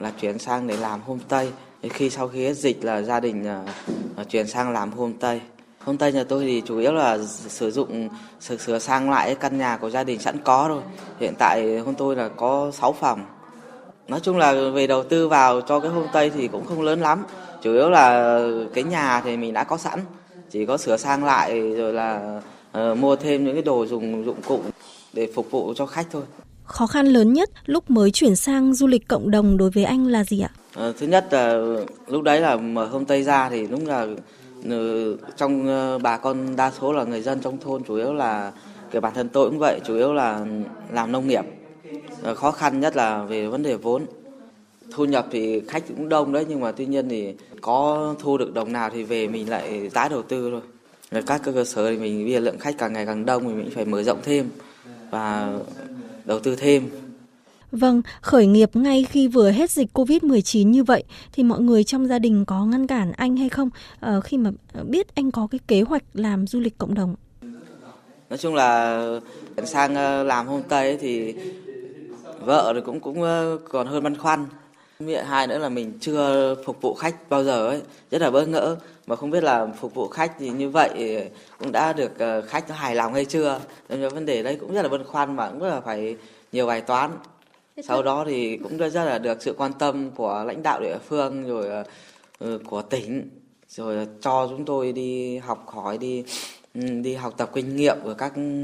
là chuyển sang để làm homestay. Sau khi hết dịch là gia đình chuyển sang làm homestay. Homestay nhà tôi thì chủ yếu là sử dụng sửa sang lại căn nhà của gia đình sẵn có thôi. Hiện tại hôm tôi là có 6 phòng. Nói chung là về đầu tư vào cho cái homestay thì cũng không lớn lắm. Chủ yếu là cái nhà thì mình đã có sẵn, chỉ có sửa sang lại rồi là mua thêm những cái đồ dụng cụ để phục vụ cho khách thôi. Khó khăn lớn nhất lúc mới chuyển sang du lịch cộng đồng đối với anh là gì ạ? Thứ nhất là lúc đấy là mở homestay ra thì đúng là trong bà con đa số là người dân trong thôn, chủ yếu là cái bản thân tôi cũng vậy, chủ yếu là làm nông nghiệp. Khó khăn nhất là về vấn đề vốn. Thu nhập thì khách cũng đông đấy, nhưng mà tuy nhiên thì có thu được đồng nào thì về mình lại tái đầu tư thôi. Các cơ sở thì mình bây giờ lượng khách càng ngày càng đông thì mình phải mở rộng thêm và đầu tư thêm. Vâng, khởi nghiệp ngay khi vừa hết dịch Covid-19 như vậy thì mọi người trong gia đình có ngăn cản anh hay không khi mà biết anh có cái kế hoạch làm du lịch cộng đồng? Nói chung là sang làm homestay thì vợ thì cũng còn hơn băn khoăn. Hai nữa là mình chưa phục vụ khách bao giờ ấy, rất là bỡ ngỡ mà không biết là phục vụ khách thì như vậy cũng đã được khách hài lòng hay chưa. Nên cái vấn đề đấy cũng rất là băn khoăn và cũng rất là phải nhiều bài toán. Sau đó thì cũng rất là được sự quan tâm của lãnh đạo địa phương rồi của tỉnh, rồi cho chúng tôi đi học hỏi, đi học tập kinh nghiệm ở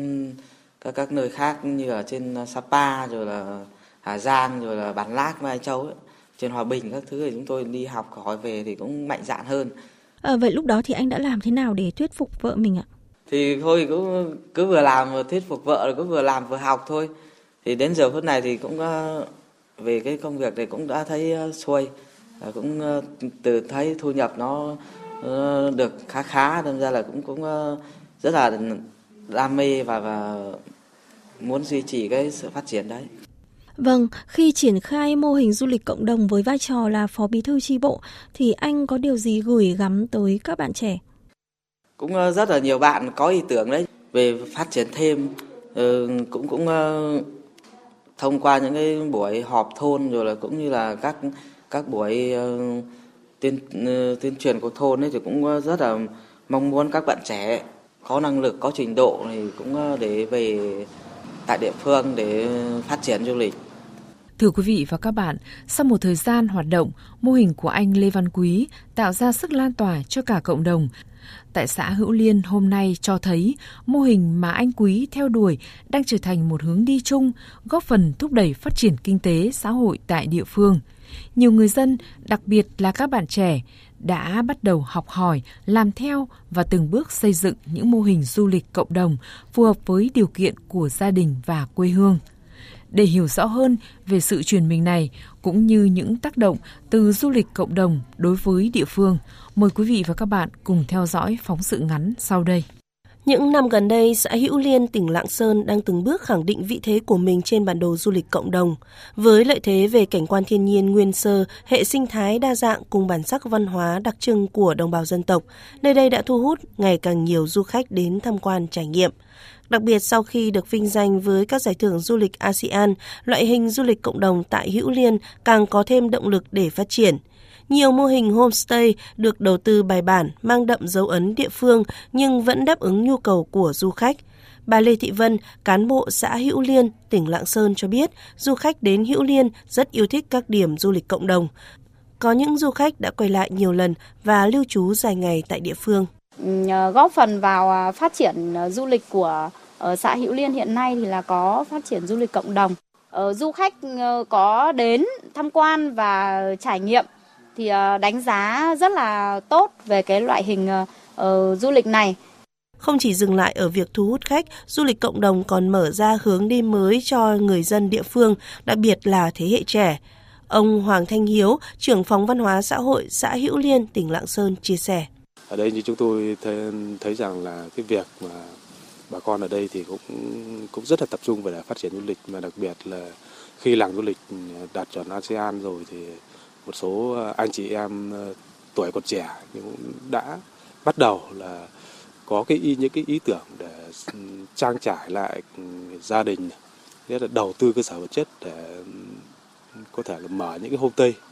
các nơi khác như ở trên Sapa rồi là Hà Giang rồi là Bản Lác, Mai Châu ấy. Trên Hòa Bình các thứ thì chúng tôi đi học hỏi về thì cũng mạnh dạn hơn. Vậy lúc đó thì anh đã làm thế nào để thuyết phục vợ mình ạ? Thì thôi cứ vừa làm vừa thuyết phục vợ, rồi cứ vừa làm vừa học thôi. Thì đến giờ phút này thì cũng về cái công việc này cũng đã thấy xuôi, cũng từ thấy thu nhập nó được khá, đâm ra là cũng rất là đam mê và muốn duy trì cái sự phát triển đấy. Vâng, khi triển khai mô hình du lịch cộng đồng với vai trò là phó bí thư chi bộ thì anh có điều gì gửi gắm tới các bạn trẻ? Cũng rất là nhiều bạn có ý tưởng đấy về phát triển thêm, cũng thông qua những cái buổi họp thôn rồi là cũng như là các buổi tuyên truyền của thôn ấy thì cũng rất là mong muốn các bạn trẻ có năng lực, có trình độ thì cũng để về tại địa phương để phát triển du lịch. Thưa quý vị và các bạn, sau một thời gian hoạt động, mô hình của anh Lê Văn Quý tạo ra sức lan tỏa cho cả cộng đồng. Tại xã Hữu Liên hôm nay cho thấy mô hình mà anh Quý theo đuổi đang trở thành một hướng đi chung, góp phần thúc đẩy phát triển kinh tế, xã hội tại địa phương. Nhiều người dân, đặc biệt là các bạn trẻ, đã bắt đầu học hỏi, làm theo và từng bước xây dựng những mô hình du lịch cộng đồng phù hợp với điều kiện của gia đình và quê hương. Để hiểu rõ hơn về sự chuyển mình này, cũng như những tác động từ du lịch cộng đồng đối với địa phương, mời quý vị và các bạn cùng theo dõi phóng sự ngắn sau đây. Những năm gần đây, xã Hữu Liên, tỉnh Lạng Sơn đang từng bước khẳng định vị thế của mình trên bản đồ du lịch cộng đồng. Với lợi thế về cảnh quan thiên nhiên nguyên sơ, hệ sinh thái đa dạng cùng bản sắc văn hóa đặc trưng của đồng bào dân tộc, nơi đây đã thu hút ngày càng nhiều du khách đến tham quan trải nghiệm. Đặc biệt sau khi được vinh danh với các giải thưởng du lịch ASEAN, loại hình du lịch cộng đồng tại Hữu Liên càng có thêm động lực để phát triển. Nhiều mô hình homestay được đầu tư bài bản, mang đậm dấu ấn địa phương nhưng vẫn đáp ứng nhu cầu của du khách. Bà Lê Thị Vân, cán bộ xã Hữu Liên, tỉnh Lạng Sơn cho biết du khách đến Hữu Liên rất yêu thích các điểm du lịch cộng đồng. Có những du khách đã quay lại nhiều lần và lưu trú dài ngày tại địa phương. Góp phần vào phát triển du lịch của xã Hữu Liên hiện nay thì là có phát triển du lịch cộng đồng. Du khách có đến tham quan và trải nghiệm thì đánh giá rất là tốt về cái loại hình du lịch này. Không chỉ dừng lại ở việc thu hút khách, du lịch cộng đồng còn mở ra hướng đi mới cho người dân địa phương, đặc biệt là thế hệ trẻ. Ông Hoàng Thanh Hiếu, trưởng phòng văn hóa xã hội xã Hữu Liên, tỉnh Lạng Sơn chia sẻ. Ở đây như chúng tôi thấy rằng là cái việc mà bà con ở đây thì cũng rất là tập trung về phát triển du lịch, mà đặc biệt là khi làng du lịch đạt chuẩn ASEAN rồi thì một số anh chị em tuổi còn trẻ nhưng cũng đã bắt đầu là có những cái ý tưởng để trang trải lại gia đình, nghĩa là đầu tư cơ sở vật chất để có thể là mở những cái homestay.